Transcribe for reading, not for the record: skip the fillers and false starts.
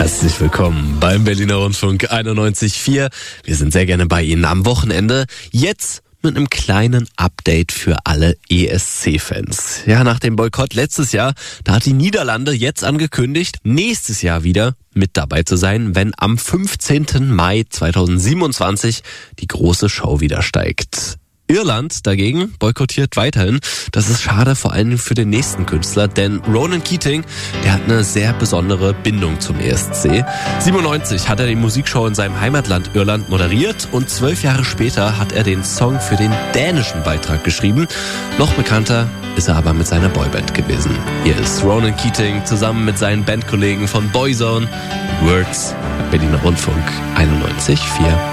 Herzlich willkommen beim Berliner Rundfunk 91.4. Wir sind sehr gerne bei Ihnen am Wochenende. Jetzt mit einem kleinen Update für alle ESC-Fans. Ja, nach dem Boykott letztes Jahr, da hat die Niederlande jetzt angekündigt, nächstes Jahr wieder mit dabei zu sein, wenn am 15. Mai 2027 die große Show wieder steigt. Irland dagegen boykottiert weiterhin. Das ist schade, vor allem für den nächsten Künstler, denn Ronan Keating, der hat eine sehr besondere Bindung zum ESC. 97 hat er die Musikshow in seinem Heimatland Irland moderiert und 12 Jahre später hat er den Song für den dänischen Beitrag geschrieben. Noch bekannter ist er aber mit seiner Boyband gewesen. Hier ist Ronan Keating zusammen mit seinen Bandkollegen von Boyzone. Words, Berliner Rundfunk 91.4.